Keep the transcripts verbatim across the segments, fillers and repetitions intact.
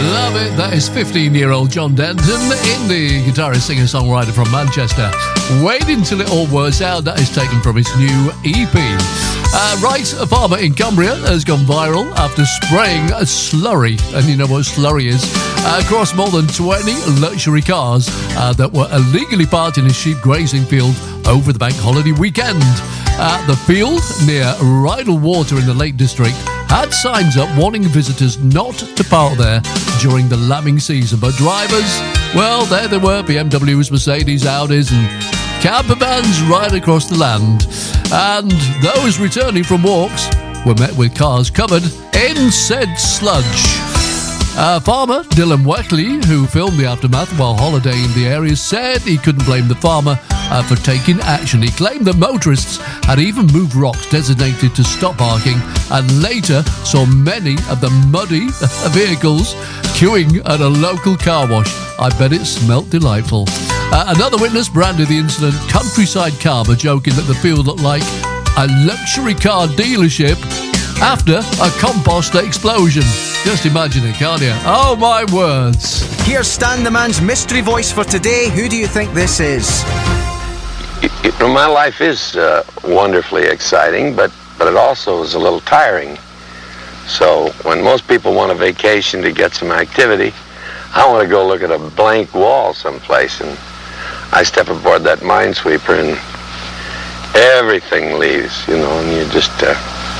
Love it. That is fifteen-year-old John Denton, indie guitarist, singer, songwriter from Manchester. Wait until it all works out. That is taken from his new E P. Uh, right, a farmer in Cumbria has gone viral after spraying a slurry, and you know what slurry is, uh, across more than twenty luxury cars uh, that were illegally parked in a sheep grazing field over the bank holiday weekend. Uh, the field near Rydal Water in the Lake District had signs up warning visitors not to park there during the lambing season, but drivers, well, there they were, B M Ws, Mercedes, Audis and camper vans right across the land. And those returning from walks were met with cars covered in said sludge. Uh, farmer Dylan Weckley, who filmed the aftermath while holidaying in the area, said he couldn't blame the farmer uh, for taking action. He claimed that motorists had even moved rocks designated to stop parking and later saw many of the muddy vehicles queuing at a local car wash. I bet it smelt delightful. Uh, another witness branded the incident Countryside Karma, joking that the field looked like a luxury car dealership after a compost explosion. Just imagine it, can't you? Oh, my words. Here's Stan the Man's mystery voice for today. Who do you think this is? You know, my life is uh, wonderfully exciting, but, but it also is a little tiring. So when most people want a vacation to get some activity, I want to go look at a blank wall someplace, and I step aboard that minesweeper and everything leaves, you know, and you just... Uh,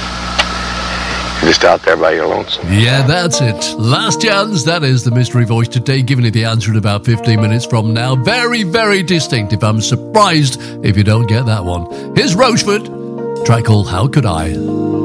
just out there by your lonesome. Yeah, that's it. Last chance. That is the mystery voice today, giving you the answer in about fifteen minutes from now. Very, very distinctive. I'm surprised if you don't get that one. Here's Rochford, track called How Could I?